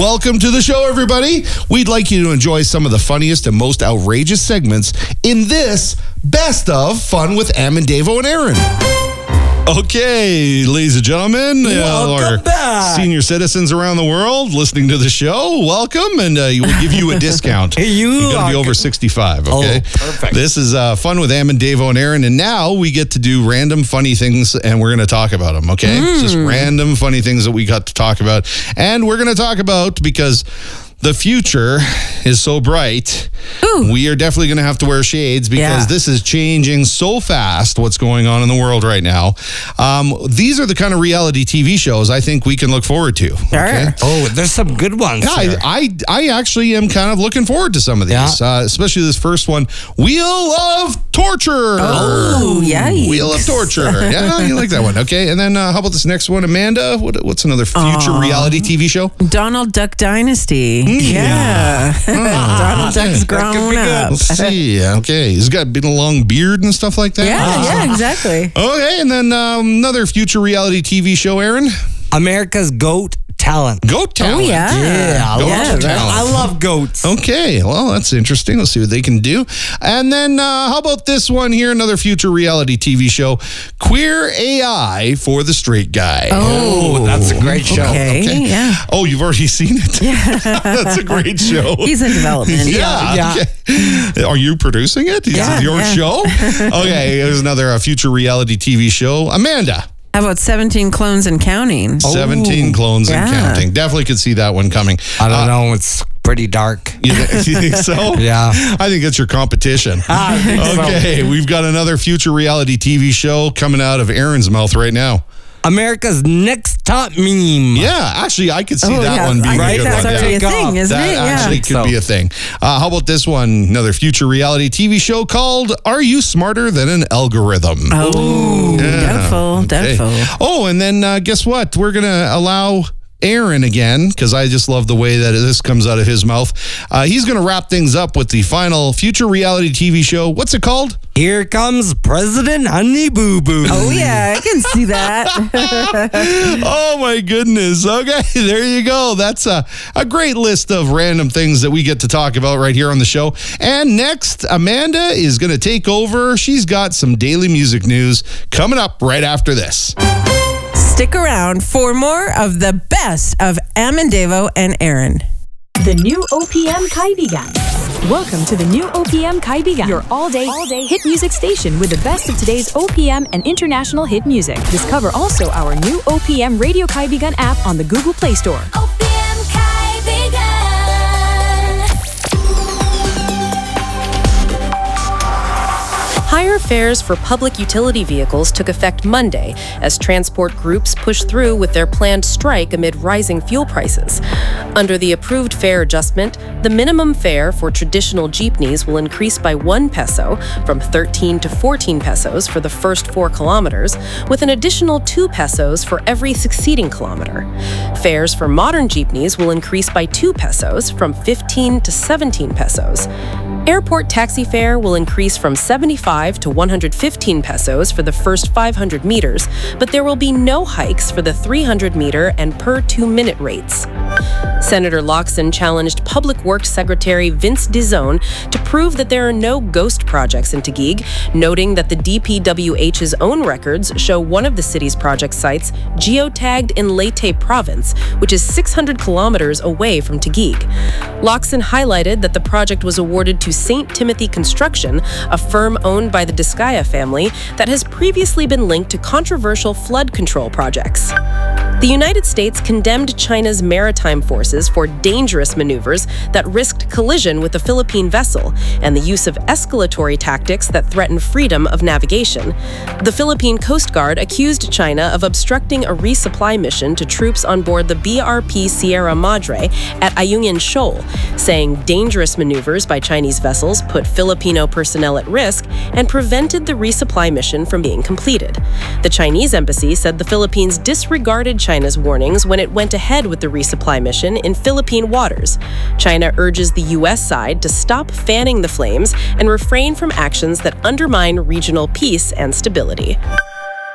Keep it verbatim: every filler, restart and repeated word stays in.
Welcome to the show, everybody. We'd like you to enjoy some of the funniest and most outrageous segments in this Best of Fun with Am and Davo and Aaron. Okay, ladies and gentlemen, welcome uh, back. Senior citizens around the world listening to the show, welcome, and uh, we'll give you a discount. you you got to be over sixty-five, okay? Oh, perfect. This is uh, Fun with Am and Davo and Aaron, and now we get to do random funny things, and we're going to talk about them, okay? Mm. Just random funny things that we got to talk about, and we're going to talk about because the future is so bright. Ooh. We are definitely going to have to wear shades because Yeah. this is changing so fast, what's going on in the world right now. Um, these are the kind of reality T V shows I think we can look forward to. Okay? Oh, there's some good ones. Yeah, here. I, I I actually am kind of looking forward to some of these, Yeah. uh, especially this first one, Wheel of Torture. Oh, yikes. Wheel of Torture. Yeah, you like that one. Okay, and then uh, how about this next one, Amanda? What, what's another future reality T V show? Donald Duck Dynasty. Mm. Yeah. Donald Duck's That could grown be good. up. Let's see. Okay, he's got been a long beard and stuff like that. Yeah, yeah, exactly. Okay, and then um, another future reality T V show, Aaron. America's Goat Talent. Goat Talent. Oh, yeah. Yeah, I Goat love, Talent. I love goats. Okay, well, that's interesting. Let's see what they can do. And then uh, how about this one here? Another future reality T V show, Queer A I for the Straight Guy. Oh, that's a great show. Okay, yeah. Oh, you've already seen it? Yeah. That's a great show. He's in development. Yeah. Yeah. Okay. Are you producing it? Is Yeah, it your yeah. show? Okay, there's another uh, future reality T V show. Amanda. How about seventeen Clones and Counting? seventeen clones and yeah. counting. Definitely could see that one coming. I don't Uh, know. It's pretty dark. You, th- you think so? Yeah. I think it's your competition. I think so. Okay, we've got another future reality T V show coming out of Aaron's mouth right now. America's Next Top Meme. Yeah, actually, I could see Oh, that yeah. one being I a think good that's one. already Yeah. a thing, isn't That it? Yeah. actually could So. be a thing. Uh, how about this one? Another future reality T V show called Are You Smarter Than an Algorithm? Oh, Yeah. doubtful, Okay. doubtful. Oh, and then uh, guess what? We're going to allow Aaron again, because I just love the way that this comes out of his mouth. Uh, he's going to wrap things up with the final future reality T V show. What's it called? Here comes President Honey Boo Boo. Oh, yeah, I can see that. Oh my goodness. Okay, there you go. That's a, a great list of random things that we get to talk about right here on the show. And next, Amanda is going to take over. She's got some daily music news coming up right after this. Stick around for more of the best of Am and Davo and Aaron. The new O P M Kaibigan. Welcome to the new O P M Kaibigan, your all-day, all-day hit music station with the best of today's O P M and international hit music. Discover also our new O P M Radio Kaibigan app on the Google Play Store. O P M Kaibigan. Higher fares for public utility vehicles took effect Monday as transport groups pushed through with their planned strike amid rising fuel prices. Under the approved fare adjustment, the minimum fare for traditional jeepneys will increase by one peso from thirteen to fourteen pesos for the first four kilometers, with an additional two pesos for every succeeding kilometer. Fares for modern jeepneys will increase by two pesos from fifteen to seventeen pesos. Airport taxi fare will increase from seventy-five to one hundred fifteen pesos for the first five hundred meters, but there will be no hikes for the three hundred meter and per two-minute rates. Senator Locsin challenged Public Works Secretary Vince DeZone to prove that there are no ghost projects in Taguig, noting that the D P W H's own records show one of the city's project sites geotagged in Leyte province, which is six hundred kilometers away from Taguig. Locsin highlighted that the project was awarded to Saint Timothy Construction, a firm owned by the Discaya family that has previously been linked to controversial flood control projects. The United States condemned China's maritime forces for dangerous maneuvers that risked collision with a Philippine vessel and the use of escalatory tactics that threaten freedom of navigation. The Philippine Coast Guard accused China of obstructing a resupply mission to troops on board the B R P Sierra Madre at Ayungin Shoal, saying dangerous maneuvers by Chinese vessels put Filipino personnel at risk and prevented the resupply mission from being completed. The Chinese embassy said the Philippines disregarded China's warnings when it went ahead with the resupply mission in Philippine waters. China urges the U S side to stop fanning the flames and refrain from actions that undermine regional peace and stability.